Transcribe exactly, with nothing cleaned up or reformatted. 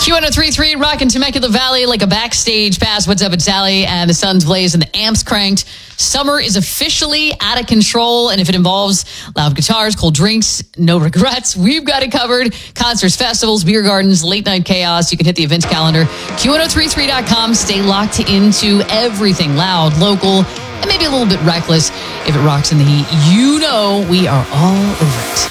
Q one oh three point three, rocking Temecula Valley like a backstage pass. What's up, it's Sally, and the sun's blaze and the amps cranked. Summer is officially out of control, and if it involves loud guitars, cold drinks, no regrets, we've got it covered. Concerts, festivals, beer gardens, late night chaos. You can hit the events calendar, Q one oh three point three dot com. Stay locked into everything loud, local, and maybe a little bit reckless. If it rocks in the heat, you know we are all over it.